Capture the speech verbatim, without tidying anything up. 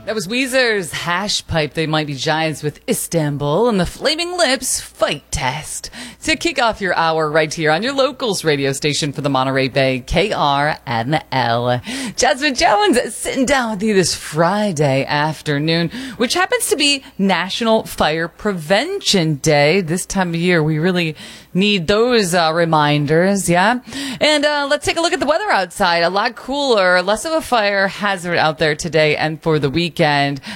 That was Weezer's Hash Pipe. They Might Be Giants with Istanbul and the Flaming Lips Fight Test. To kick off your hour right here on your locals radio station for the Monterey Bay, K R N L. Jasmine Jones sitting down with you this Friday afternoon, which happens to be National Fire Prevention Day. This time of year, we really need those uh, reminders, yeah? And uh, let's take a look at the weather outside. A lot cooler, less of a fire hazard out there today and for the weekend.